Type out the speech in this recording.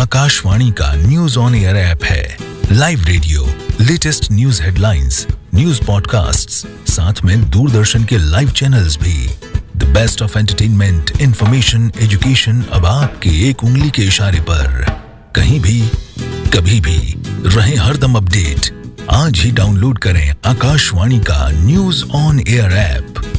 आकाशवाणी का news on air app है। Live radio, latest news headlines, news podcasts, साथ में दूरदर्शन के लाइव चैनल्स भी। The best of entertainment, information, education अब आपके एक उंगली के इशारे पर। कहीं भी, कभी भी, रहे हरदम अपडेट। आज ही डाउनलोड करें आकाशवाणी का न्यूज ऑन एयर ऐप।